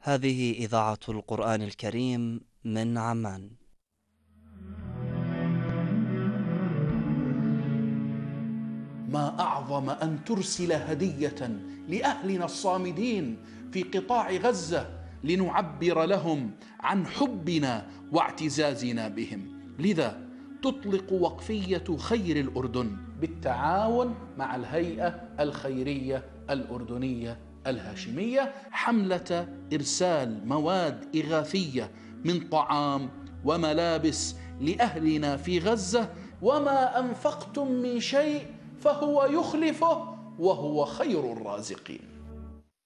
هذه إذاعة القرآن الكريم من عمان. ما أعظم أن ترسل هدية لأهلنا الصامدين في قطاع غزة لنعبر لهم عن حبنا واعتزازنا بهم. لذا تطلق وقفية خير الأردن بالتعاون مع الهيئة الخيرية الأردنية الهاشمية حملة إرسال مواد إغاثية من طعام وملابس لأهلنا في غزة. وما أنفقتم من شيء فهو يخلفه وهو خير الرازقين.